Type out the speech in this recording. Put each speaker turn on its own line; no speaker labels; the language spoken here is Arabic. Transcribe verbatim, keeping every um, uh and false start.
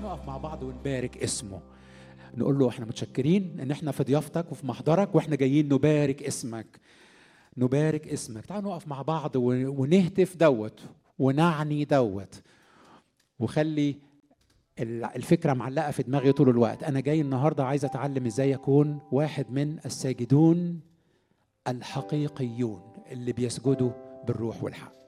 نقف مع بعض ونبارك اسمه، نقول له احنا متشكرين ان احنا في ضيافتك وفي محضرك، واحنا جايين نبارك اسمك، نبارك اسمك. تعالوا نقف مع بعض ونهتف دوت ونعني دوت، وخلي الفكرة معلقة في دماغي طول الوقت. أنا جاي النهاردة عايز أتعلم إزاي أكون واحد من الساجدون الحقيقيون اللي بيسجدوا بالروح والحق.